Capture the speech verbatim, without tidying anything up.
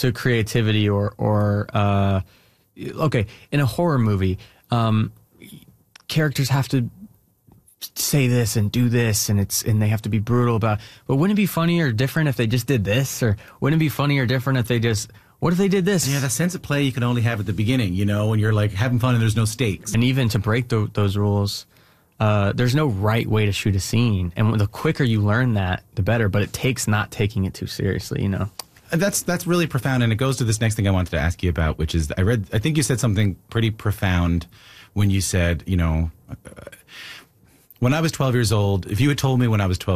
to creativity or or uh, okay, in a horror movie, um, characters have to say this and do this, and it's and they have to be brutal about it. But wouldn't it be funny or different if they just did this? Or wouldn't it be funny or different if they just, what if they did this? Yeah, the sense of play you can only have at the beginning, you know, when you're like having fun and there's no stakes. And even to break the, those rules, uh, there's no right way to shoot a scene. And the quicker you learn that, the better. But it takes not taking it too seriously, you know. And that's that's really profound, and it goes to this next thing I wanted to ask you about, which is I read, I think you said something pretty profound when you said, you know, uh, when I was twelve years old, if you had told me when I was twelve